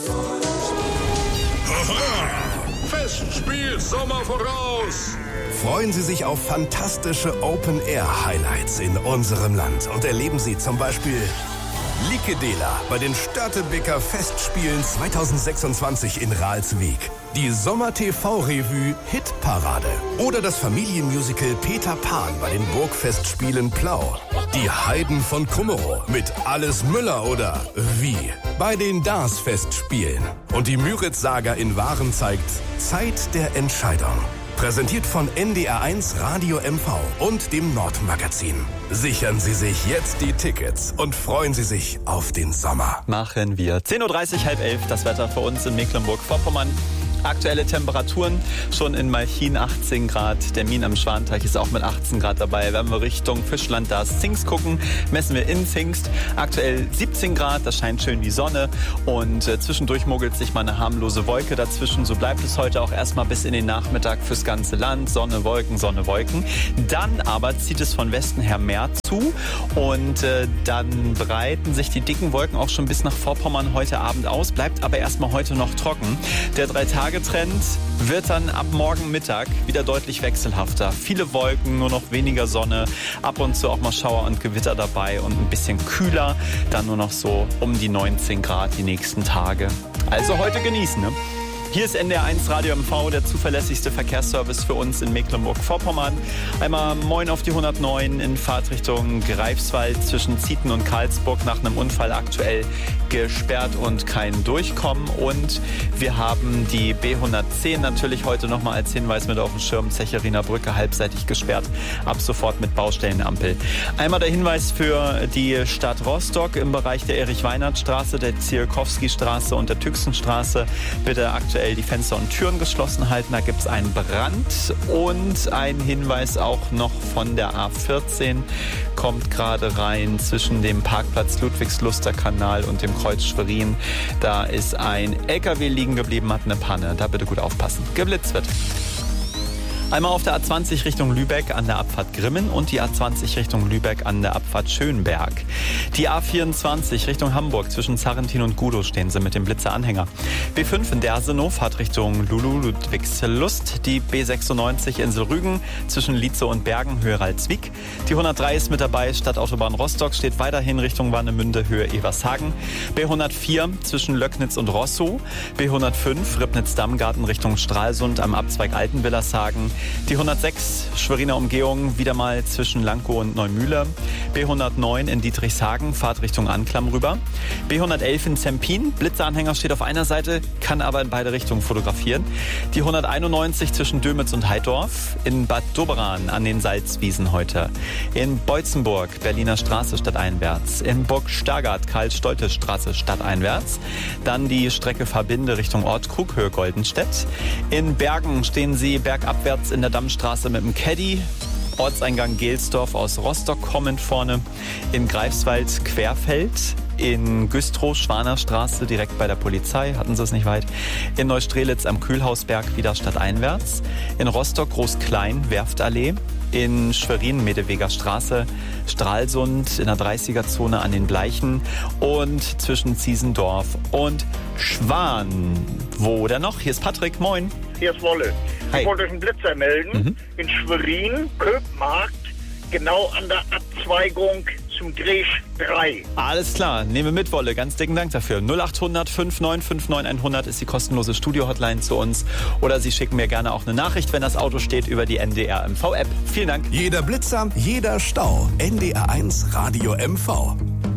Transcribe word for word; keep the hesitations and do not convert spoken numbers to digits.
Festspiel Sommer voraus! Freuen Sie sich auf fantastische Open-Air-Highlights in unserem Land und erleben Sie zum Beispiel Likedela bei den Störtebeker Festspielen zweitausendsechsundzwanzig in Ralswiek, die Sommer-T V-Revue Hitparade oder das Familienmusical Peter Pan bei den Burgfestspielen Plau, die Heiden von Kummerow mit Alles Müller oder Wie bei den Dars-Festspielen und die Müritz-Saga in Waren zeigt Zeit der Entscheidung. Präsentiert von N D R eins Radio M V und dem Nordmagazin. Sichern Sie sich jetzt die Tickets und freuen Sie sich auf den Sommer. Machen wir. zehn Uhr dreißig, halb elf, das Wetter für uns in Mecklenburg-Vorpommern. Aktuelle Temperaturen schon in Malchin achtzehn Grad. Der Min am Schwanteich ist auch mit achtzehn Grad dabei. Wenn wir Richtung Fischland, da ist Zingst gucken, messen wir in Zingst. Aktuell siebzehn Grad, da scheint schön die Sonne und äh, zwischendurch mogelt sich mal eine harmlose Wolke dazwischen. So bleibt es heute auch erstmal bis in den Nachmittag fürs ganze Land. Sonne, Wolken, Sonne, Wolken. Dann aber zieht es von Westen her mehr zu und äh, dann breiten sich die dicken Wolken auch schon bis nach Vorpommern heute Abend aus. Bleibt aber erstmal heute noch trocken. Der drei Tage Trend wird dann ab morgen Mittag wieder deutlich wechselhafter. Viele Wolken, nur noch weniger Sonne, ab und zu auch mal Schauer und Gewitter dabei und ein bisschen kühler. Dann nur noch so um die neunzehn Grad die nächsten Tage. Also heute genießen, ne? Hier ist N D R eins Radio M V, der zuverlässigste Verkehrsservice für uns in Mecklenburg-Vorpommern. Einmal moin auf die hundertneun in Fahrtrichtung Greifswald zwischen Zieten und Karlsburg, nach einem Unfall aktuell gesperrt und kein Durchkommen. Und wir haben die B hundertzehn natürlich heute nochmal als Hinweis mit auf dem Schirm. Zecherinner Brücke halbseitig gesperrt, ab sofort mit Baustellenampel. Einmal der Hinweis für die Stadt Rostock im Bereich der Erich-Weinert-Straße, der Zielkowski-Straße und der Tüxenstraße. Bitte aktuell die Fenster und Türen geschlossen halten, da gibt es einen Brand. Und ein Hinweis auch noch von der A vierzehn, kommt gerade rein zwischen dem Parkplatz Ludwigsluster Kanal und dem Kreuz Schwerin. Da ist ein L K W liegen geblieben, hat eine Panne, da bitte gut aufpassen. Geblitzt wird. Einmal auf der A zwanzig Richtung Lübeck an der Abfahrt Grimmen und die A zwanzig Richtung Lübeck an der Abfahrt Schönberg. Die A vierundzwanzig Richtung Hamburg zwischen Sarrentin und Gudow stehen sie mit dem Blitzeranhänger. B fünf in Dersenow, Fahrt Richtung Lulu Ludwigslust. Die B sechsundneunzig Insel Rügen zwischen Lietzow und Bergen, Höhe Ralswiek. Die hundertdrei ist mit dabei, Stadtautobahn Rostock steht weiterhin Richtung Warnemünde, Höhe Evershagen. B hundertvier zwischen Löcknitz und Rossow. B hundertfünf Ribnitz-Dammgarten Richtung Stralsund am Abzweig Altenwillershagen. Die hundertsechs Schweriner Umgehung wieder mal zwischen Lankow und Neumühle. B hundertneun in Dietrichshagen, Fahrt Richtung Anklam rüber. B hundertelf in Zempin, Blitzeranhänger steht auf einer Seite, kann aber in beide Richtungen fotografieren. Die hunderteinundneunzig zwischen Dömitz und Heidorf. In Bad Doberan an den Salzwiesen heute. In Beutzenburg, Berliner Straße stadteinwärts. In Burg Stargard, Karl-Stolte-Straße stadteinwärts. Dann die Strecke Verbinde Richtung Ortkrug, Höhe Goldenstedt. In Bergen stehen Sie bergabwärts in der Dammstraße mit dem Caddy. Ortseingang Gelsdorf aus Rostock kommend vorne. In Greifswald Querfeld. In Güstrow Schwanerstraße direkt bei der Polizei, hatten sie es nicht weit. In Neustrelitz am Kühlhausberg wieder stadteinwärts. In Rostock Groß-Klein Werftallee. In Schwerin Medeweger Straße, Stralsund in der dreißiger Zone an den Bleichen und zwischen Ziesendorf und Schwan. Wo denn noch? Hier ist Patrick, moin. Hier ist Wolle. Hi. Ich wollte euch einen Blitzer melden. Mhm. In Schwerin, Köpmarkt, genau an der Abzweigung zum Dresch drei. Alles klar, nehme mit, Wolle. Ganz dicken Dank dafür. null acht hundert fünf neun fünf neun hundert ist die kostenlose Studio-Hotline zu uns. Oder Sie schicken mir gerne auch eine Nachricht, wenn das Auto steht, über die N D R M V-App. Vielen Dank. Jeder Blitzer, jeder Stau. N D R eins Radio M V.